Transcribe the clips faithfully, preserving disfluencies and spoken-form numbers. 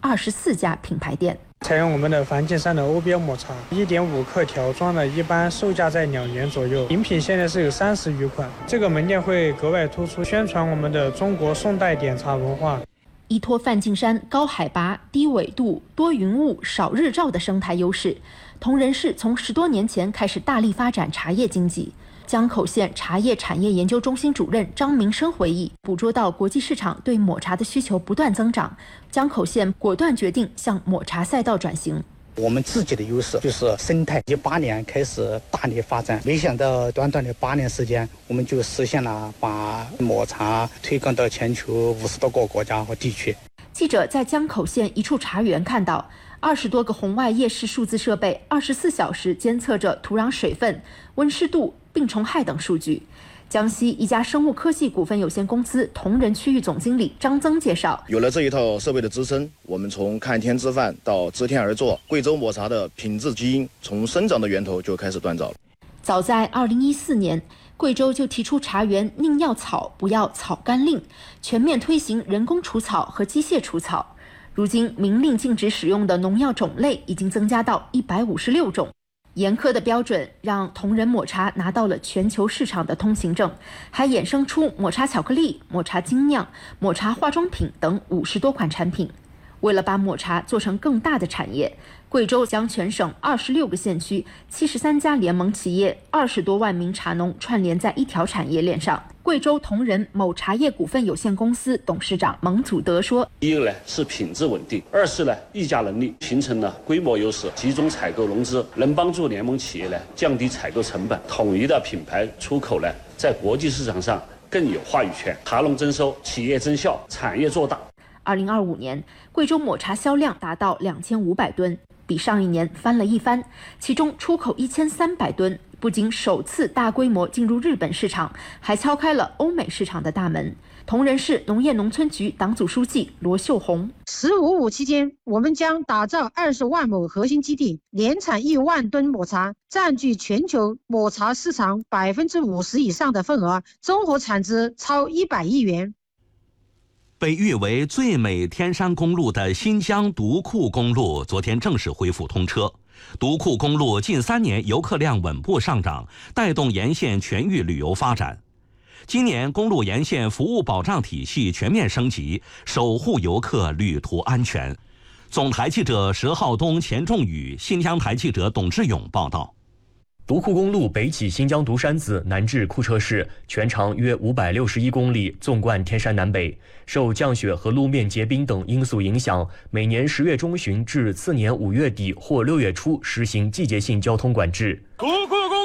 二十四家品牌店。 采用我们的环境上的欧标抹茶， 一点五克条装的，一般售价在两元左右。饮品现在是有三十余款。这个门店会格外突出，宣传我们的中国宋代点茶文化。 依托梵净山高海拔、低纬度、多云雾、少日照的生态优势，铜仁市从十多年前开始大力发展茶叶经济。江口县茶叶产业研究中心主任张明生回忆，捕捉到国际市场对抹茶的需求不断增长，江口县果断决定向抹茶赛道转型。 我们自己的优势就是生态，一八年开始大力发展，没想到短短的八年时间，我们就实现了把抹茶推广到全球五十多个国家和地区。 记者在江口县一处茶园看到，二十多个红外夜视数字设备，二十四小时监测着土壤水分、温湿度、病虫害等数据。江西一家生物科技股份有限公司铜仁区域总经理张增介绍， 有了这一套设备的支撑，我们从看天吃饭到知天而作，贵州抹茶的品质基因从生长的源头就开始锻造了。 早在二零一四年，贵州就提出茶园宁要草不要草甘令，全面推行人工除草和机械除草。如今明令禁止使用的农药种类已经增加到一百五十六种。严苛的标准让铜仁抹茶拿到了全球市场的通行证，还衍生出抹茶巧克力、抹茶精酿、抹茶化妆品等五十多款产品。为了把抹茶做成更大的产业，贵州将全省二十六个县区、七十三家联盟企业、二十多万名茶农串联在一条产业链上。贵州铜仁某茶叶股份有限公司董事长蒙祖德说：“ 第一个呢是品质稳定，二是呢议价能力，形成了规模优势，集中采购融资，能帮助联盟企业呢降低采购成本，统一的品牌出口呢在国际市场上更有话语权，茶农增收，企业增效，产业做大。” 二零二五年，贵州抹茶销量达到两千五百吨，比上一年翻了一番，其中出口一千三百吨。不仅首次大规模进入日本市场，还敲开了欧美市场的大门。铜仁市农业农村局党组书记罗秀红： 十五五期间，我们将打造二十万亩核心基地，年产一万吨抹茶，占据全球抹茶市场百分之五十以上的份额，综合产值超一百亿元。 被誉为最美天山公路的新疆独库公路昨天正式恢复通车。独库公路近三年游客量稳步上涨，带动沿线全域旅游发展。今年公路沿线服务保障体系全面升级，守护游客旅途安全。总台记者佘浩东、钱仲宇，新疆台记者董志勇报道。 独库公路北起新疆独山子，南至库车市，全长约五百六十一公里，纵贯天山南北。受降雪和路面结冰等因素影响，每年十月中旬至次年五月底或六月初实行季节性交通管制。 独库公路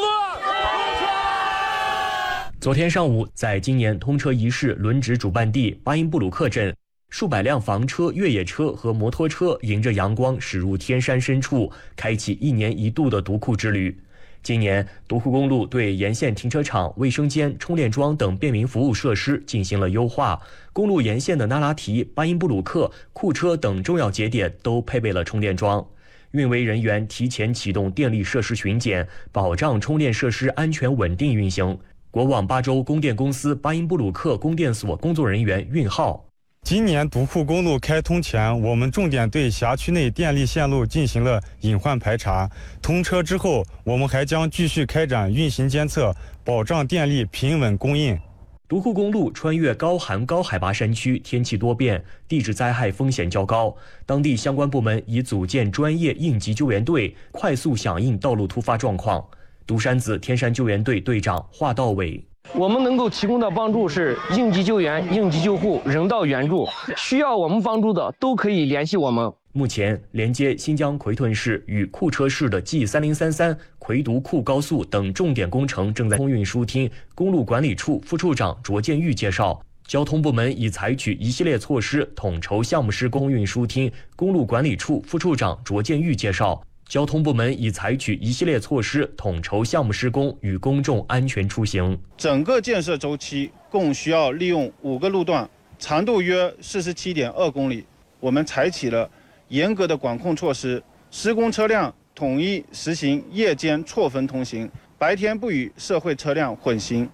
昨天上午，在今年通车仪式轮值主办地巴音布鲁克镇，数百辆房车、越野车和摩托车迎着阳光驶入天山深处，开启一年一度的独库之旅。今年，独库公路对沿线停车场、卫生间、充电桩等便民服务设施进行了优化。公路沿线的那拉提、巴音布鲁克、库车等重要节点都配备了充电桩。运维人员提前启动电力设施巡检，保障充电设施安全稳定运行。国网巴州供电公司巴音布鲁克供电所工作人员运浩。 今年独库公路开通前，我们重点对辖区内电力线路进行了隐患排查。通车之后，我们还将继续开展运行监测，保障电力平稳供应。 独库公路穿越高寒高海拔山区，天气多变，地质灾害风险较高。当地相关部门已组建专业应急救援队，快速响应道路突发状况。独山子天山救援队队长华道伟。 我们能够提供的帮助是应急救援、应急救护、人道援助，需要我们帮助的都可以联系我们。 目前，连接新疆奎屯市与库车市的 G 三零三三奎独库高速等重点工程正在通运输厅公路管理处副处长卓建玉介绍，交通部门已采取一系列措施，统筹项目施工。运输厅公路管理处副处长卓建玉介绍。交通部门已采取一系列措施，统筹项目施工与公众安全出行。 整个建设周期共需要利用五个路段，长度约四十七点二公里。我们采取了严格的管控措施，施工车辆统一实行夜间错峰通行，白天不与社会车辆混行。